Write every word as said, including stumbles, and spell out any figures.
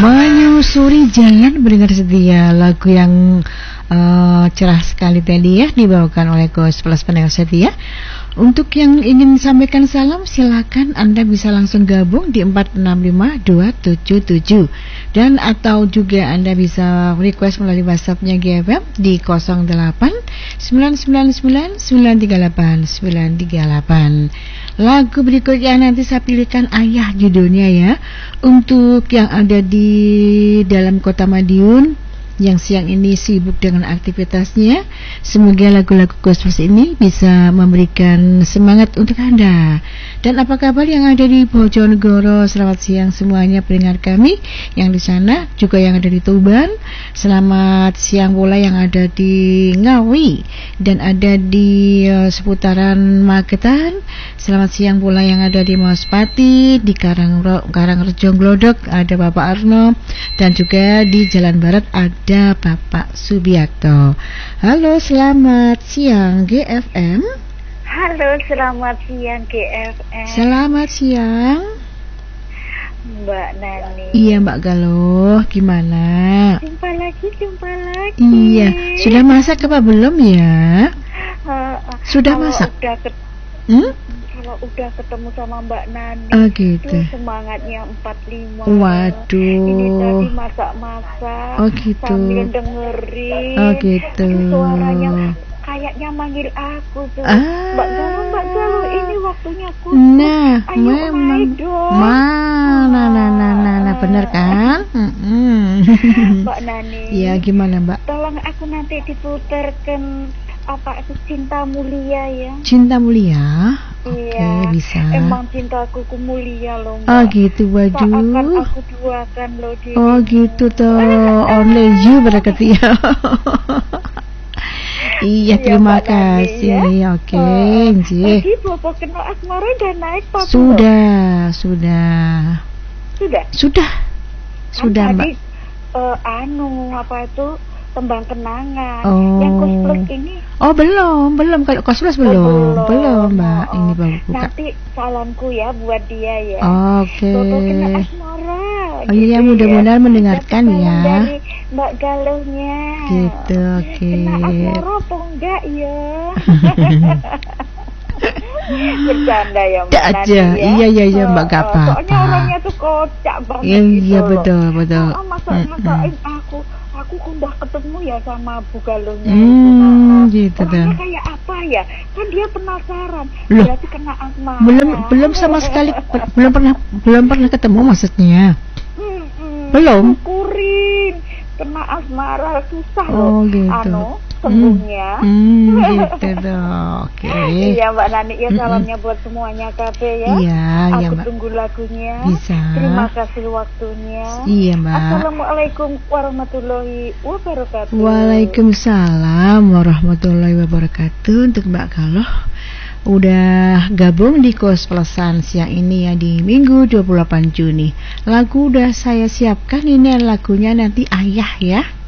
Menyusuri jalan pendengar setia, lagu yang uh, cerah sekali tadi ya, dibawakan oleh Ghost Plus pendengar setia. Untuk yang ingin sampaikan salam, silakan Anda bisa langsung gabung di empat enam lima dua tujuh tujuh, dan atau juga Anda bisa request melalui WhatsApp-nya G F M di nol delapan sembilan sembilan sembilan sembilan tiga delapan sembilan tiga delapan. Lagu berikutnya nanti saya pilihkan Ayah judulnya ya, untuk yang ada di dalam kota Madiun yang siang ini sibuk dengan aktivitasnya. Semoga lagu-lagu Ghost ini bisa memberikan semangat untuk Anda. Dan apa kabar yang ada di Bojonegoro? Selamat siang semuanya pendengar kami yang di sana, juga yang ada di Tuban. Selamat siang pula yang ada di Ngawi dan ada di uh, seputaran Magetan. Selamat siang pula yang ada di Mospati, di Karang Karangrejo Glodok ada Bapak Arno, dan juga di Jalan Barat ada Bapak Subiakto. Halo, selamat siang G F M. Halo, selamat siang G F M. Selamat siang Mbak Nani. Iya Mbak Galuh, gimana? Jumpa lagi, jumpa lagi. Iya, sudah masak apa belum ya? Uh, uh, sudah kalau masak? Udah ket- hmm? Kalau udah ketemu sama Mbak Nani, oh, gitu. itu semangatnya empat lima. Waduh. Ini tadi masak-masak, oh, gitu. sambil dengerin. Oh, gitu. Ini suaranya kayaknya manggil aku tuh. Ah. Mbak Galuh, Mbak Galuh, ini waktunya aku. Nah, ayo memang. dong. Mana, nah, nah, nah, nah, bener kan? Mbak Nani. Iya, gimana Mbak? Tolong aku nanti diputarkan apa itu Cinta Mulia ya. Cinta Mulia? Oke, iya, bisa. Emang cintaku ku mulia loh Mbak. Oh gitu, waduh. Seakan aku duakan loh diri. Oh gitu toh, only you berarti ya. Iya, terima ya, kasih. Ya. Oke, okay, uh, Tadi Bapak kena asmara udah naik Pak? Sudah, sudah. Sudah? Sudah. Sudah, kan Mbak. Tadi uh, anu apa itu tembang kenangan. Oh. Yang Kosplus ini. Oh, belum, belum. Kalau Kosplus belum. Oh, belum. Belum, Mbak. Oh, ini baru buka. Nanti salamku ya buat dia ya. Oke. Okay. Bapak kena asmara. Oh iya, gitu mudah-mudahan ya. mendengarkan ya. Dari Mbak Galuhnya. Gitu, oke. Okay. Kena asmara apa enggak ya? Bercanda ya Mbak Nani ya. Iya, iya, iya Mbak, gak apa-apa. Soalnya orangnya tuh kocak banget iya, gitu. Iya, betul, betul. Oh, masak-masakin mm-hmm. aku. Aku udah ketemu ya sama Bu Galuhnya. Hmm, gitu orangnya tuh. kayak apa ya? Kan dia penasaran. Loh, berarti kena asmara. Belum belum sama sekali belum pernah belum pernah ketemu maksudnya. Hmm, hmm, belum. Syukurin. Kena asmara susah oh, loh. Gitu. Anu sembuhnya. Hmm, hmm, gitu dong. Oke. Okay. Iya Mbak Nani ya, salamnya mm-mm. buat semuanya K B ya. Iya, Aku iya Mbak. tunggu lagunya. Bisa. Terima kasih waktunya. Iya Mbak. Assalamualaikum warahmatullahi wabarakatuh. Waalaikumsalam warahmatullahi wabarakatuh. Untuk Mbak Galuh udah gabung di Kos Pelesan siang ini ya, di Minggu dua puluh delapan Juni. Lagu udah saya siapkan, ini lagunya nanti Ayah ya.